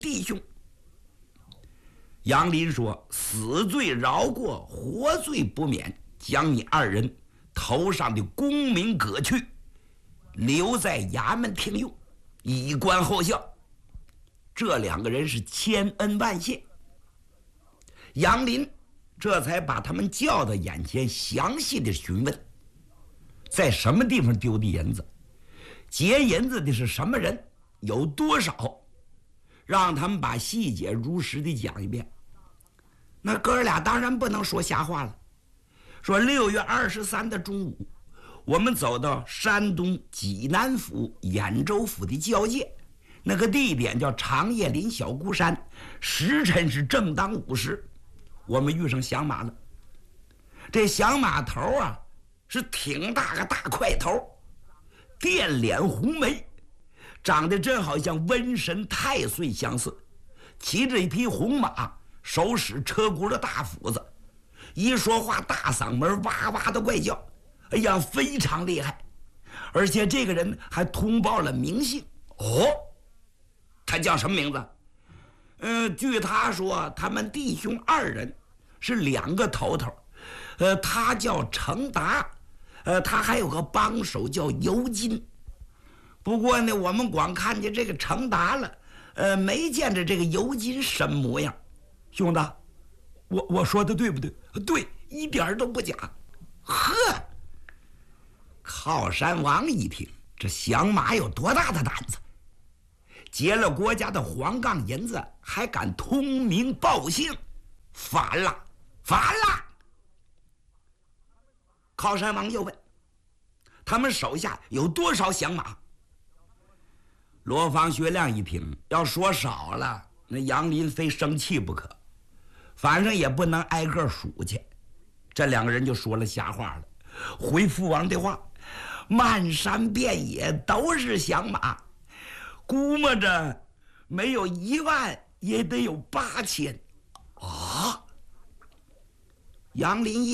弟兄。杨林说：“死罪饶过，活罪不免，将你二人头上的功名革去，留在衙门听用，以观后效。”这两个人是千恩万谢。杨林这才把他们叫到眼前，详细的询问在什么地方丢的银子，劫银子的是什么人，有多少，让他们把细节如实的讲一遍。那哥俩当然不能说瞎话了，说6月23的中午，我们走到山东济南府兖州府的交界，那个地点叫长叶林小孤山，时辰是正当午时，我们遇上响马了。这响马头啊是挺大个大块头，电脸红眉，长得真好像瘟神太岁相似，骑着一匹红马，手使车轱辘大斧子，一说话大嗓门哇哇的怪叫，哎呀，非常厉害。而且这个人还通报了名姓。哦，他叫什么名字？据他说，他们弟兄二人是2个头头。他叫程达，他还有个帮手叫尤金。不过呢，我们光看见这个程达了，没见着这个尤金什么模样。兄弟，我说的对不对？对，一点都不假。呵，靠山王一听，这响马有多大的胆子，劫了国家的黄杠银子，还敢通名报姓，反了，反了！靠山王又问：“他们手下有多少响马？”罗方学亮一听，要说少了，那杨林非生气不可，反正也不能挨个数去。这2个人就说了瞎话了，回父王的话：“漫山遍野都是响马，估摸着没有1万也得有8000。”啊！杨林一